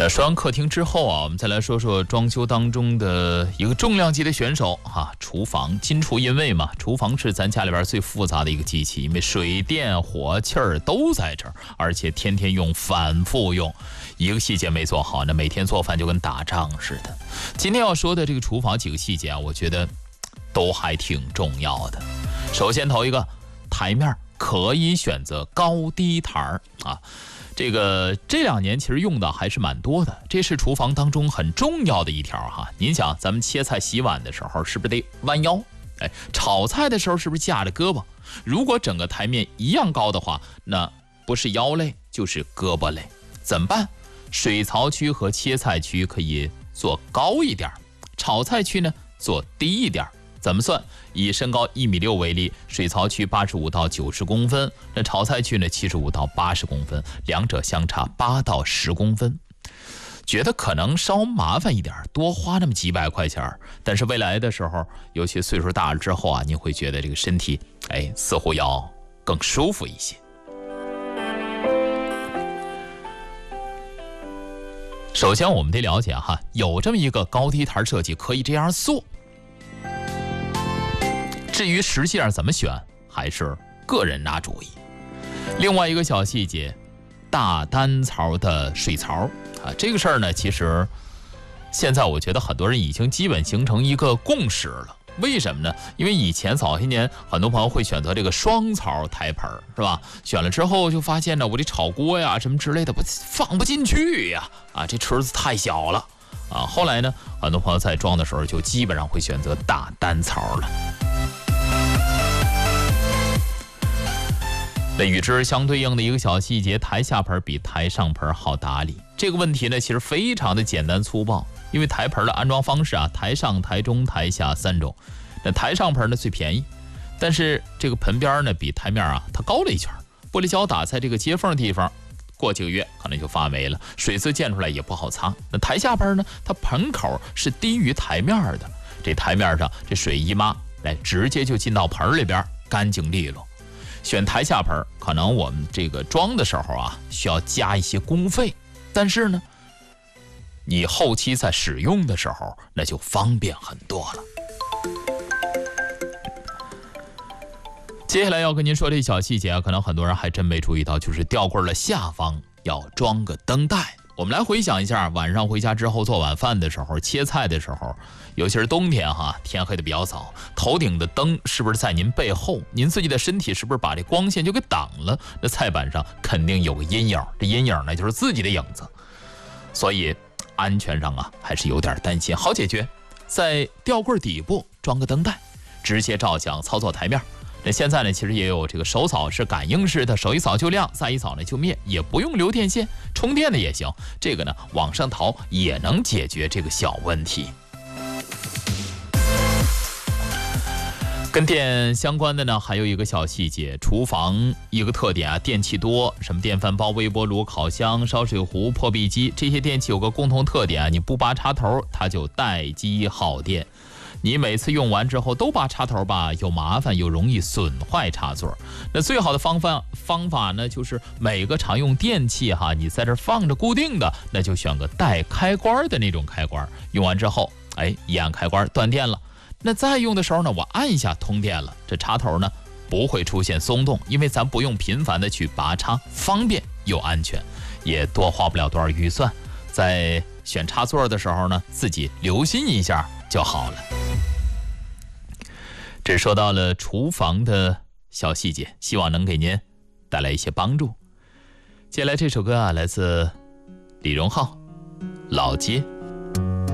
那说完客厅之后啊，我们再来说说装修当中的一个重量级的选手啊，厨房。金厨银卫嘛，厨房是咱家里边最复杂的一个机器，因为水电火气儿都在这儿，而且天天用，反复用，一个细节没做好，那每天做饭就跟打仗似的。今天要说的这个厨房几个细节啊，我觉得都还挺重要的。首先头一个，台面可以选择高低台啊。这2年其实用的还是蛮多的，这是厨房当中很重要的一条哈。您想，咱们切菜洗碗的时候是不是得弯腰？炒菜的时候是不是架着胳膊？如果整个台面一样高的话，那不是腰累就是胳膊累，怎么办？水槽区和切菜区可以做高一点，炒菜区呢做低一点。怎么算？以身高1.6米为例，水槽区85到90公分，那炒菜区呢75到80公分，两者相差8到10公分。觉得可能稍麻烦一点，多花那么几百块钱，但是未来的时候，尤其岁数大了之后啊，你会觉得这个身体似乎要更舒服一些。首先我们得了解哈，有这么一个高低台设计可以这样做。至于实际上怎么选，还是个人拿主意。另外一个小细节，大单槽的水槽啊，这个事儿呢，其实现在我觉得很多人已经基本形成一个共识了。为什么呢？因为以前早些年很多朋友会选择这个双槽台盆，是吧？选了之后就发现呢，我这炒锅呀什么之类的放不进去呀，啊，这池子太小了啊。后来呢，很多朋友在装的时候就基本上会选择大单槽了。那与之相对应的一个小细节，台下盆比台上盆好打理。这个问题呢，其实非常的简单粗暴，因为台盆的安装方式啊，台上、台中、台下3种。那台上盆呢最便宜，但是这个盆边呢比台面啊它高了一圈，玻璃胶打在这个接缝地方，过几个月可能就发霉了，水渍溅出来也不好擦。那台下盆呢，它盆口是低于台面的，这台面上这水一抹，直接就进到盆里边，干净利落。选台下盆，可能我们这个装的时候啊，需要加一些工费，但是呢，你后期在使用的时候，那就方便很多了。接下来要跟您说这小细节啊，可能很多人还真没注意到，就是吊柜的下方要装个灯带。我们来回想一下，晚上回家之后做晚饭的时候，切菜的时候，尤其是冬天哈，天黑的比较早，头顶的灯是不是在您背后？您自己的身体是不是把这光线就给挡了？那菜板上肯定有个阴影，这阴影呢就是自己的影子，所以安全上啊还是有点担心。好解决，在吊柜底部装个灯带，直接照相操作台面。那现在呢，其实也有这个手扫是感应式的，手一扫就亮，再一扫呢就灭，也不用留电线，充电的也行。这个呢，网上淘也能解决这个小问题。跟电相关的呢，还有一个小细节，厨房一个特点啊，电器多，什么电饭煲、微波炉、烤箱、烧水壶、破壁机，这些电器有个共同特点啊，你不拔插头，它就待机耗电。你每次用完之后都拔插头吧，又麻烦又容易损坏插座。那最好的方法呢，就是每个常用电器哈，你在这放着固定的，那就选个带开关的那种开关。用完之后，一按开关断电了，那再用的时候呢，我按一下通电了，这插头呢不会出现松动，因为咱不用频繁的去拔插，方便又安全，也多花不了多少预算。在选插座的时候呢，自己留心一下就好了。这说到了厨房的小细节，希望能给您带来一些帮助。接下来这首歌啊，来自李荣浩，《老街》。